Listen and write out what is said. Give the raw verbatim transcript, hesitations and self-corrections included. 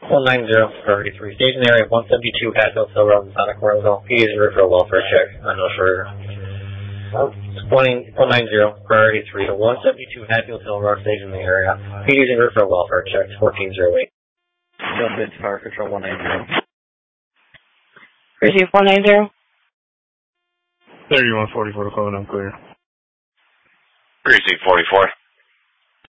one nine zero, priority three, station area one seventy-two Hatfield Hill Road in Santa Coronzo. P D zero for a welfare check. I know for one nine zero, priority three to one seventy-two Hatfield Hill Road, station in the area. P D zero for a welfare check, fourteen oh eight. Jump into Fire Control one nine zero. Receive one nine zero. thirty-one forty-four to code, I'm clear. Precinct forty-four.